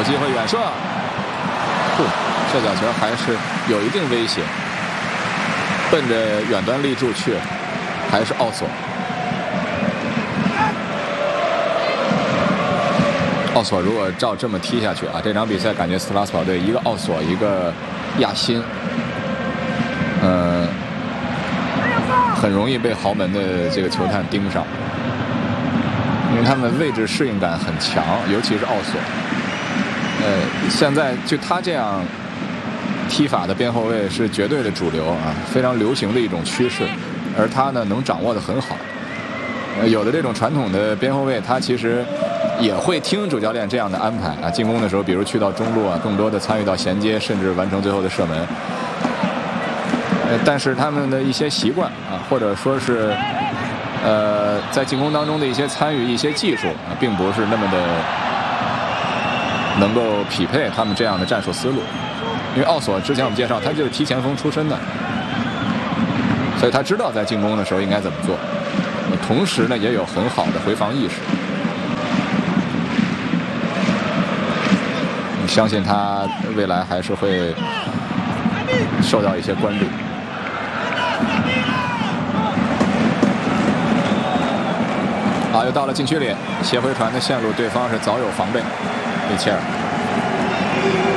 机会远射，这脚球还是有一定威胁，奔着远端立柱去了，还是奥索。奥索如果照这么踢下去啊，这场比赛感觉斯特拉斯堡队一个奥索，一个亚辛，很容易被豪门的这个球探盯上，因为他们位置适应感很强，尤其是奥索。现在就他这样踢法的边后卫是绝对的主流啊，非常流行的一种趋势，而他呢能掌握得很好。有的这种传统的边后卫，他其实也会听主教练这样的安排啊，进攻的时候，比如去到中路啊，更多的参与到衔接，甚至完成最后的射门。但是他们的一些习惯啊，或者说是在进攻当中的一些参与、一些技术啊，并不是那么的能够匹配他们这样的战术思路。因为奥索之前我们介绍，他就是踢前锋出身的，所以他知道在进攻的时候应该怎么做，同时呢也有很好的回防意识。相信他未来还是会受到一些关注。好，又到了禁区里，斜回传的线路，对方是早有防备，内切尔。